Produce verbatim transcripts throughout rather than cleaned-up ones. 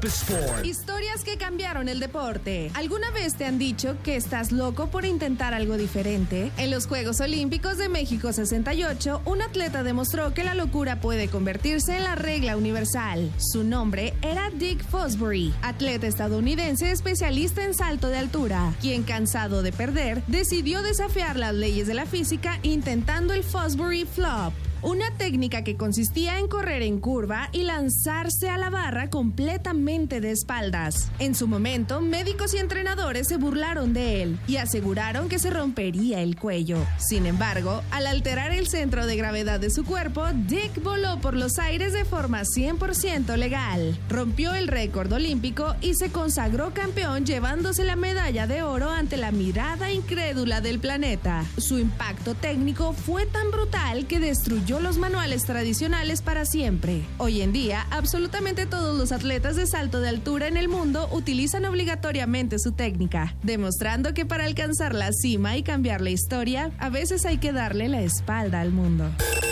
Top Sport. Historias que cambiaron el deporte. ¿Alguna vez te han dicho que estás loco por intentar algo diferente? En los Juegos Olímpicos de México sesenta y ocho, un atleta demostró que la locura puede convertirse en la regla universal. Su nombre era Dick Fosbury, atleta estadounidense especialista en salto de altura, quien, cansado de perder, decidió desafiar las leyes de la física intentando el Fosbury Flop. Una técnica que consistía en correr en curva y lanzarse a la barra completamente de espaldas. En su momento, médicos y entrenadores se burlaron de él y aseguraron que se rompería el cuello. Sin embargo, al alterar el centro de gravedad de su cuerpo, Dick voló por los aires de forma cien por ciento legal. Rompió el récord olímpico y se consagró campeón, llevándose la medalla de oro ante la mirada incrédula del planeta. Su impacto técnico fue tan brutal que destruyó los manuales tradicionales para siempre. Hoy en día, absolutamente todos los atletas de salto de altura en el mundo utilizan obligatoriamente su técnica, demostrando que para alcanzar la cima y cambiar la historia, a veces hay que darle la espalda al mundo.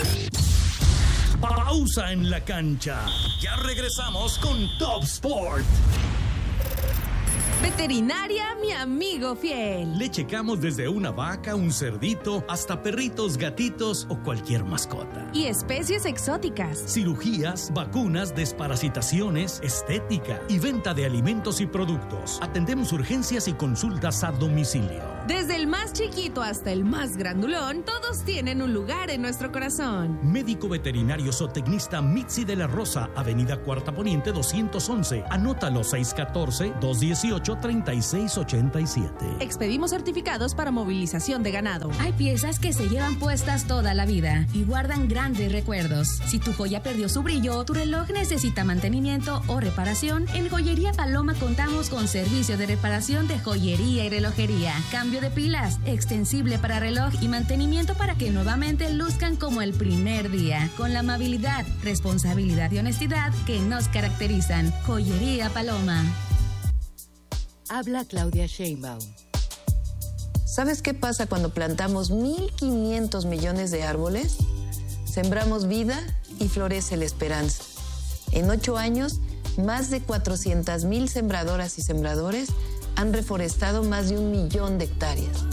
Pausa en la cancha. Ya regresamos con Top Sport. Veterinaria, mi amigo fiel. Le checamos desde una vaca, un cerdito, hasta perritos, gatitos o cualquier mascota. Y especies exóticas. Cirugías, vacunas, desparasitaciones, estética y venta de alimentos y productos. Atendemos urgencias y consultas a domicilio. Desde el más chiquito hasta el más grandulón, todos tienen un lugar en nuestro corazón. Médico veterinario zootecnista Mitzi de la Rosa, Avenida Cuarta Poniente doscientos once. Anótalo: seis uno cuatro, dos uno ocho, tres seis ocho siete. Expedimos certificados para movilización de ganado. Hay piezas que se llevan puestas toda la vida y guardan grandes recuerdos. Si tu joya perdió su brillo, tu reloj necesita mantenimiento o reparación, en Joyería Paloma contamos con servicio de reparación de joyería y relojería, cambio de pilas, extensible para reloj y mantenimiento para que nuevamente luzcan como el primer día, con la amabilidad, responsabilidad y honestidad que nos caracterizan. Joyería Paloma. Habla Claudia Sheinbaum. ¿Sabes qué pasa cuando plantamos mil quinientos millones de árboles? Sembramos vida y florece la esperanza. En ocho años, más de cuatrocientas mil sembradoras y sembradores han reforestado más de un millón de hectáreas.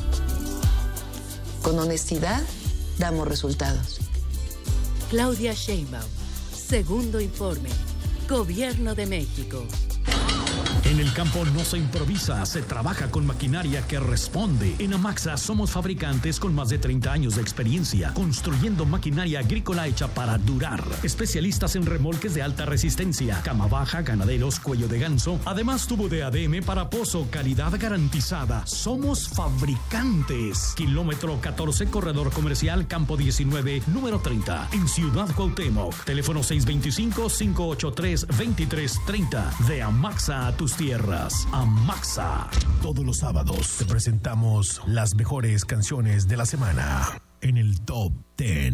Con honestidad, damos resultados. Claudia Sheinbaum. Segundo informe. Gobierno de México. En el campo no se improvisa, se trabaja con maquinaria que responde. En Amaxa somos fabricantes con más de treinta años de experiencia, construyendo maquinaria agrícola hecha para durar. Especialistas en remolques de alta resistencia, cama baja, ganaderos, cuello de ganso. Además, tubo de A D M para pozo, calidad garantizada. Somos fabricantes. Kilómetro catorce, corredor comercial, campo diecinueve, número treinta, en Ciudad Cuauhtémoc. Teléfono seis dos cinco, cinco ocho tres, dos tres tres cero. De Amaxa a tus tierras. Amaxa. Todos los sábados te presentamos las mejores canciones de la semana en el Top diez.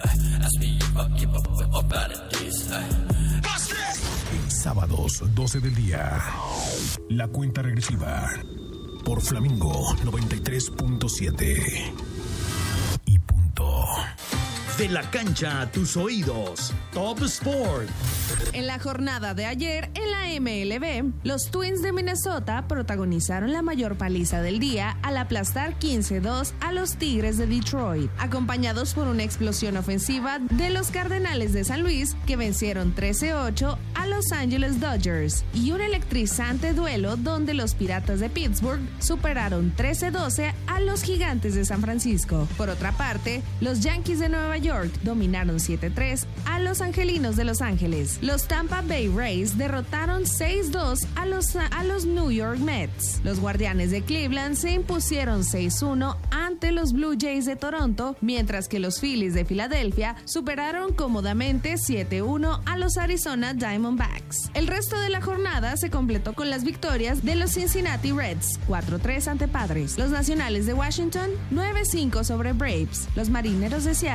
Sábados, doce del día. La cuenta regresiva por Flamingo noventa y tres punto siete. Y punto. De la cancha a tus oídos. Top Sport. En la jornada de ayer, en la M L B, los Twins de Minnesota protagonizaron la mayor paliza del día al aplastar quince dos a los Tigres de Detroit, acompañados por una explosión ofensiva de los Cardenales de San Luis, que vencieron trece ocho a Los Angeles Dodgers, y un electrizante duelo donde los Piratas de Pittsburgh superaron trece doce a los Gigantes de San Francisco. Por otra parte, los Yankees de Nueva York dominaron siete tres a los Angelinos de Los Ángeles. Los Tampa Bay Rays derrotaron seis dos a los, a los New York Mets. Los Guardianes de Cleveland se impusieron seis uno ante los Blue Jays de Toronto, mientras que los Phillies de Filadelfia superaron cómodamente siete uno a los Arizona Diamondbacks. El resto de la jornada se completó con las victorias de los Cincinnati Reds, cuatro tres ante Padres, los Nacionales de Washington, nueve cinco sobre Braves, los Marineros de Seattle, nueve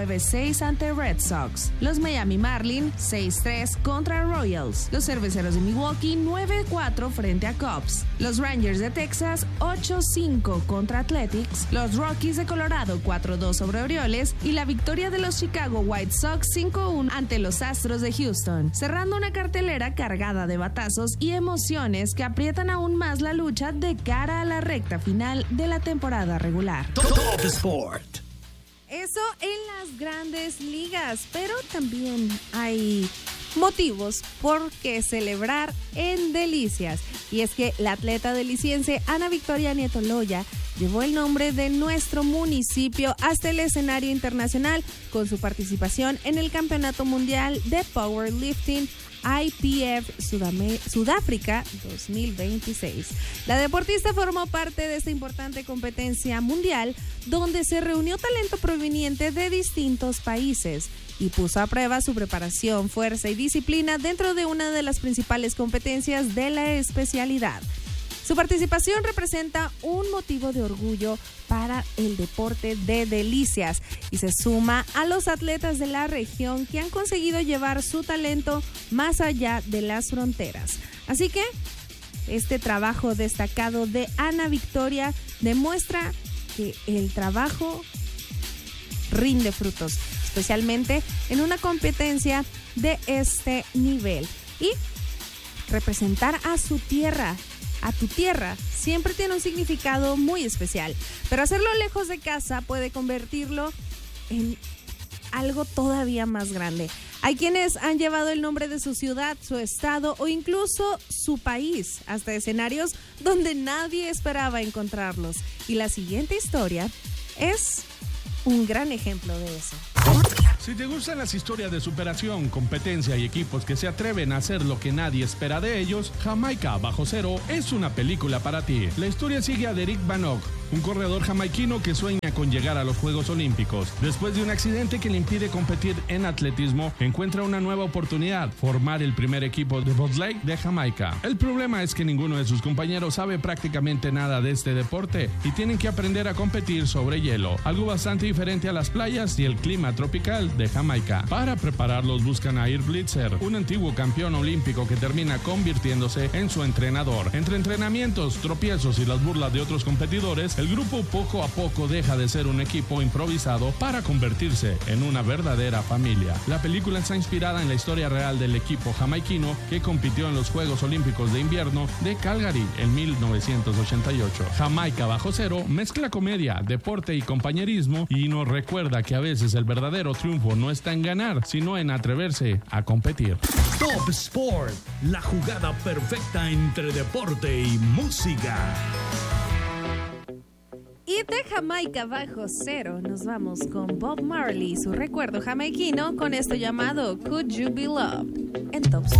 nueve seis ante Red Sox. Los Miami Marlins seis tres contra Royals. Los Cerveceros de Milwaukee nueve cuatro frente a Cubs. Los Rangers de Texas ocho cinco contra Athletics. Los Rockies de Colorado cuatro dos sobre Orioles y la victoria de los Chicago White Sox cinco uno ante los Astros de Houston, cerrando una cartelera cargada de batazos y emociones que aprietan aún más la lucha de cara a la recta final de la temporada regular. Top Sport. Eso en las grandes ligas, pero también hay motivos por qué celebrar en Delicias. Y es que la atleta deliciense Ana Victoria Nieto Loya llevó el nombre de nuestro municipio hasta el escenario internacional con su participación en el Campeonato Mundial de Powerlifting I P F Sudame- Sudáfrica dos mil veintiséis. La deportista formó parte de esta importante competencia mundial donde se reunió talento proveniente de distintos países y puso a prueba su preparación, fuerza y disciplina dentro de una de las principales competencias de la especialidad. Su participación representa un motivo de orgullo para el deporte de Delicias y se suma a los atletas de la región que han conseguido llevar su talento más allá de las fronteras. Así que este trabajo destacado de Ana Victoria demuestra que el trabajo rinde frutos, especialmente en una competencia de este nivel. Y representar a su tierra, a tu tierra, siempre tiene un significado muy especial, pero hacerlo lejos de casa puede convertirlo en algo todavía más grande. Hay quienes han llevado el nombre de su ciudad, su estado o incluso su país hasta escenarios donde nadie esperaba encontrarlos. Y la siguiente historia es un gran ejemplo de eso. Si te gustan las historias de superación, competencia y equipos que se atreven a hacer lo que nadie espera de ellos, Jamaica Bajo Cero es una película para ti. La historia sigue a Derek Van Ock, un corredor jamaiquino que sueña con llegar a los Juegos Olímpicos. Después de un accidente que le impide competir en atletismo, encuentra una nueva oportunidad: formar el primer equipo de bobsleigh de Jamaica. El problema es que ninguno de sus compañeros sabe prácticamente nada de este deporte y tienen que aprender a competir sobre hielo, algo bastante diferente a las playas y el clima tropical de Jamaica. Para prepararlos buscan a Irv Blitzer, un antiguo campeón olímpico que termina convirtiéndose en su entrenador. Entre entrenamientos, tropiezos y las burlas de otros competidores, el grupo poco a poco deja de ser un equipo improvisado para convertirse en una verdadera familia. La película está inspirada en la historia real del equipo jamaiquino que compitió en los Juegos Olímpicos de Invierno de Calgary en mil novecientos ochenta y ocho. Jamaica Bajo Cero mezcla comedia, deporte y compañerismo y nos recuerda que a veces el verdadero triunfo no está en ganar, sino en atreverse a competir. Top Sport, la jugada perfecta entre deporte y música. Y de Jamaica Bajo Cero nos vamos con Bob Marley y su recuerdo jamaiquino con esto llamado Could You Be Loved en Top Sport.